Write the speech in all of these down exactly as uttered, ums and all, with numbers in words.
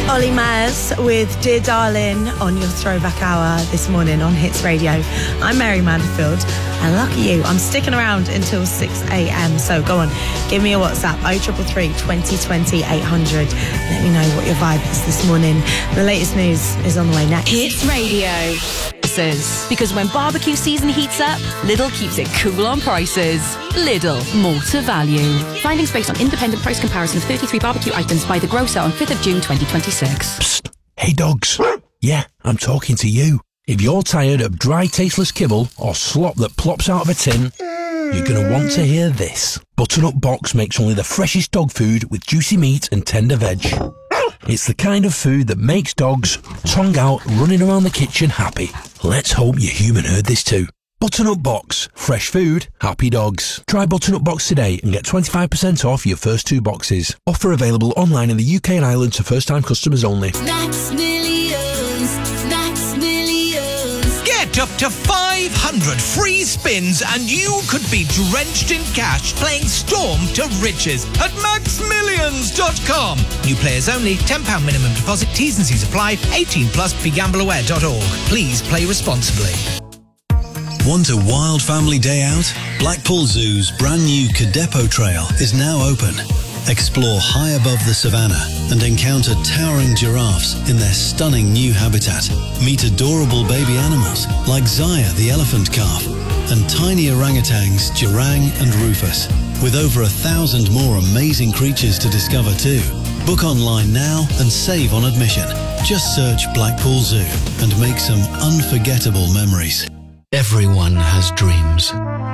Ollie Myers with Dear Darling on your Throwback Hour this morning on Hits Radio. I'm Mary Manderfield, and lucky you, I'm sticking around until six a.m. So go on, give me a WhatsApp, oh three three three, twenty twenty, eight hundred. Let me know what your vibe is this morning. The latest news is on the way next. Hits Radio. Because when barbecue season heats up, Lidl keeps it cool on prices. Lidl, more to value. Findings based on independent price comparison of thirty-three barbecue items by the grocer on fifth of June twenty twenty-six. Psst. Hey dogs. Yeah, I'm talking to you. If you're tired of dry, tasteless kibble or slop that plops out of a tin, you're going to want to hear this. Butternut Box makes only the freshest dog food with juicy meat and tender veg. It's the kind of food that makes dogs, tongue out, running around the kitchen happy. Let's hope your human heard this too. Butternut Box. Fresh food, happy dogs. Try Butternut Box today and get twenty-five percent off your first two boxes. Offer available online in the U K and Ireland to first-time customers only. Max Millions, Max Millions. Get up to five hundred free spins and you could be drenched in cash playing Storm to Riches at max millions dot com. New players only, ten pounds minimum deposit, T's and C's apply, eighteen plus, be gamble aware dot org. Please play responsibly. Want a wild family day out? Blackpool Zoo's brand new Cadepo Trail is now open. Explore high above the savannah and encounter towering giraffes in their stunning new habitat. Meet adorable baby animals like Zaya the elephant calf and tiny orangutans Jurang and Rufus, with over a thousand more amazing creatures to discover too. Book online now and save on admission. Just search Blackpool Zoo and make some unforgettable memories. Everyone has dreams.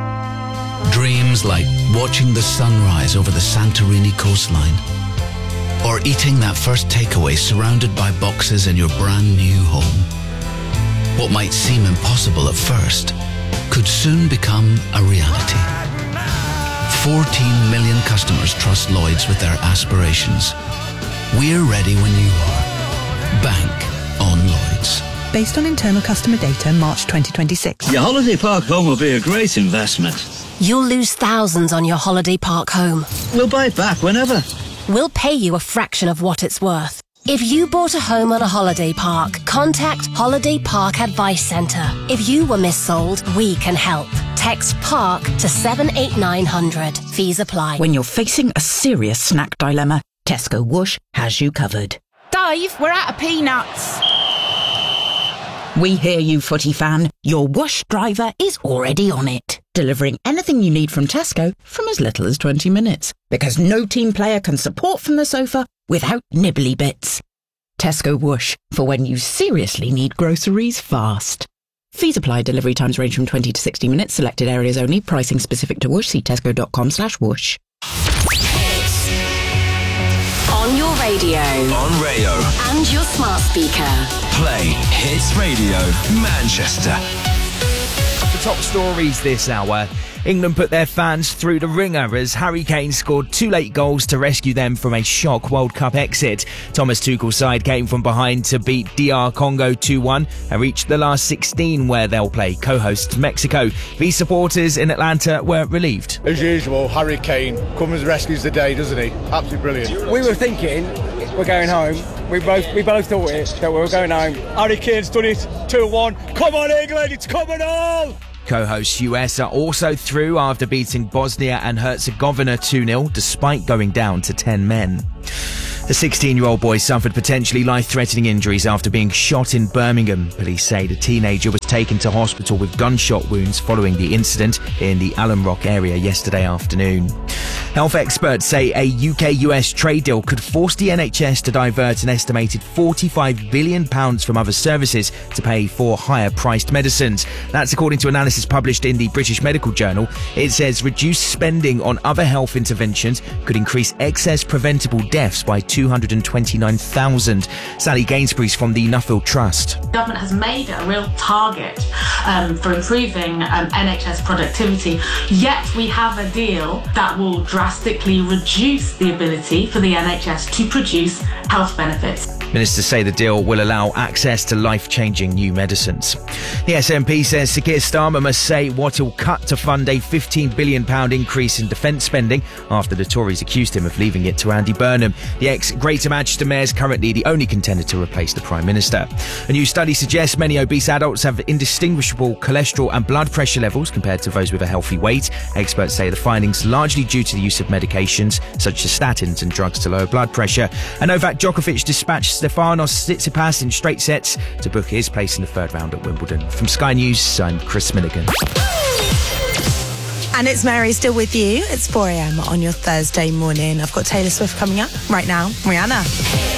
Dreams like watching the sunrise over the Santorini coastline, or eating that first takeaway surrounded by boxes in your brand new home. What might seem impossible at first could soon become a reality. fourteen million customers trust Lloyds with their aspirations. We're ready when you are. Bank on Lloyds. Based on internal customer data, March twenty twenty-six. Your holiday park home will be a great investment. You'll lose thousands on your holiday park home. We'll buy it back whenever. We'll pay you a fraction of what it's worth. If you bought a home on a holiday park, contact Holiday Park Advice Centre. If you were missold, we can help. Text PARK to seven eight nine hundred. Fees apply. When you're facing a serious snack dilemma, Tesco Whoosh has you covered. Dave, we're out of peanuts. We hear you, footy fan. Your Whoosh driver is already on it, delivering anything you need from Tesco from as little as twenty minutes. Because no team player can support from the sofa without nibbly bits. Tesco Whoosh, for when you seriously need groceries fast. Fees apply. Delivery times range from twenty to sixty minutes. Selected areas only. Pricing specific to Whoosh. See tesco.com slash whoosh. On your radio. On Rayo. And your smart speaker. Play Hits Radio Manchester. The top stories this hour. England put their fans through the ringer as Harry Kane scored two late goals to rescue them from a shock World Cup exit. Thomas Tuchel's side came from behind to beat D R Congo two one and reached the last sixteen where they'll play co-hosts Mexico. These supporters in Atlanta were relieved. As usual, Harry Kane comes and rescues the day, doesn't he? Absolutely brilliant. We were thinking we're going home. We both we both thought it, that we were going home. Harry Kane's done it, two one. Come on England, it's coming on! Co-hosts U S are also through after beating Bosnia and Herzegovina two nil despite going down to ten men. A sixteen-year-old boy suffered potentially life-threatening injuries after being shot in Birmingham. Police say the teenager was taken to hospital with gunshot wounds following the incident in the Alum Rock area yesterday afternoon. Health experts say a U K U S trade deal could force the N H S to divert an estimated forty-five billion pounds from other services to pay for higher-priced medicines. That's according to analysis published in the British Medical Journal. It says reduced spending on other health interventions could increase excess preventable deaths by two hundred twenty-nine thousand. Sally Gainsbury's from the Nuffield Trust. The government has made it a real target um, for improving um, N H S productivity, yet we have a deal that will drag drastically reduce the ability for the N H S to produce health benefits. Ministers say the deal will allow access to life-changing new medicines. The S N P says Sir Keir Starmer must say what he'll cut to fund a fifteen billion pounds increase in defence spending after the Tories accused him of leaving it to Andy Burnham. The ex-Greater Manchester Mayor is currently the only contender to replace the Prime Minister. A new study suggests many obese adults have indistinguishable cholesterol and blood pressure levels compared to those with a healthy weight. Experts say the findings largely due to the use of medications such as statins and drugs to lower blood pressure. And Novak Djokovic dispatched Stefanos Tsitsipas in straight sets to book his place in the third round at Wimbledon. From Sky News, I'm Chris Milligan. And it's Mary still with you. It's four a.m. on your Thursday morning. I've got Taylor Swift coming up right now. Rihanna.